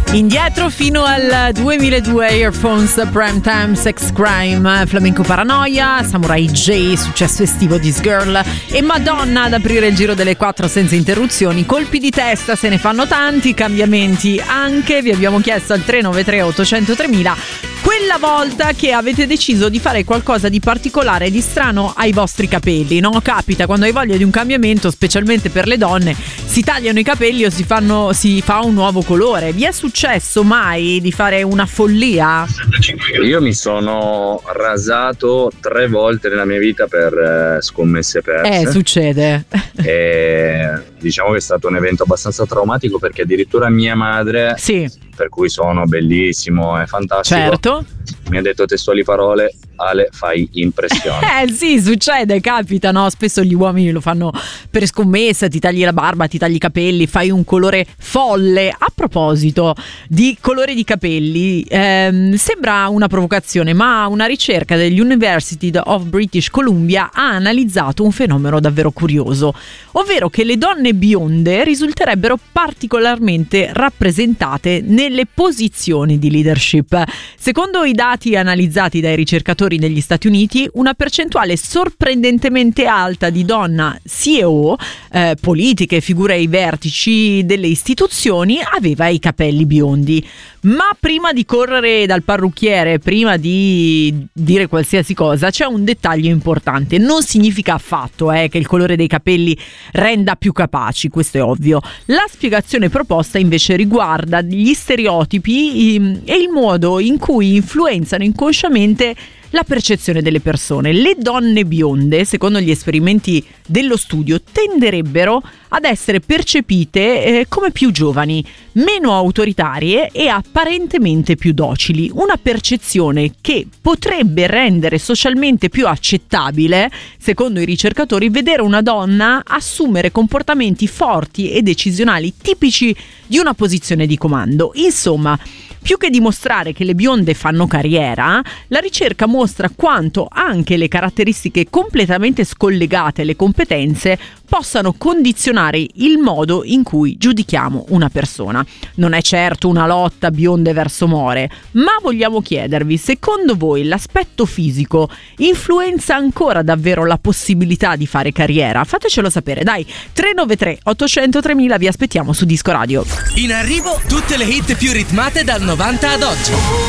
Indietro fino al 2002, Earphones, Primetime, Sex Crime, Flamenco Paranoia, Samurai J, Successo estivo, This Girl e Madonna ad aprire il giro delle 4 senza interruzioni. Colpi di testa se ne fanno tanti, cambiamenti anche. Vi abbiamo chiesto al 393 800 3000 quella volta che avete deciso di fare qualcosa di particolare e di strano ai vostri capelli, no? Capita quando hai voglia di un cambiamento, specialmente per le donne, si tagliano i capelli o si fa un nuovo colore. Vi è successo mai di fare una follia? Io mi sono rasato 3 volte nella mia vita per scommesse perse. Succede. E diciamo che è stato un evento abbastanza traumatico, perché addirittura mia madre, sì, per cui sono bellissimo e fantastico, certo, mi ha detto testuali parole: Ale, fai impressione. Sì, succede, capita, no? Spesso gli uomini lo fanno per scommessa, ti tagli la barba, ti tagli i capelli, fai un colore folle. A proposito di colore di capelli, sembra una provocazione, ma una ricerca dell'University of British Columbia ha analizzato un fenomeno davvero curioso, ovvero che le donne bionde risulterebbero particolarmente rappresentate nelle posizioni di leadership. Secondo i dati analizzati dai ricercatori negli Stati Uniti, una percentuale sorprendentemente alta di donna CEO, politiche e figure ai vertici delle istituzioni aveva i capelli biondi. Ma prima di correre dal parrucchiere, prima di dire qualsiasi cosa, c'è un dettaglio importante. Non significa affatto che il colore dei capelli renda più capaci, questo è ovvio. La spiegazione proposta invece riguarda gli stereotipi e il modo in cui influenzano inconsciamente la percezione delle persone. Le donne bionde, secondo gli esperimenti dello studio, tenderebbero ad essere percepite come più giovani, meno autoritarie e apparentemente più docili. Una percezione che potrebbe rendere socialmente più accettabile, secondo i ricercatori, vedere una donna assumere comportamenti forti e decisionali tipici di una posizione di comando. Insomma, più che dimostrare che le bionde fanno carriera, la ricerca mostra quanto anche le caratteristiche completamente scollegate alle competenze possano condizionare il modo in cui giudichiamo una persona. Non è certo una lotta bionde verso more, ma vogliamo chiedervi, secondo voi l'aspetto fisico influenza ancora davvero la possibilità di fare carriera? Fatecelo sapere, dai. 393 800 3000, vi aspettiamo su Disco Radio. In arrivo tutte le hit più ritmate dal 90 ad oggi.